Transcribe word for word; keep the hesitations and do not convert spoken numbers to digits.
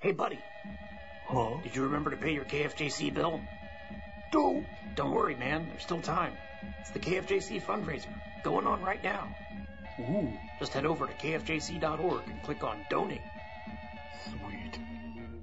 Hey, buddy. Huh? Did you remember to pay your K F J C bill? Don't. Don't worry, man. There's still time. It's the K F J C fundraiser going on right now. Ooh. Just head over to K F J C dot org and click on Donate. Sweet.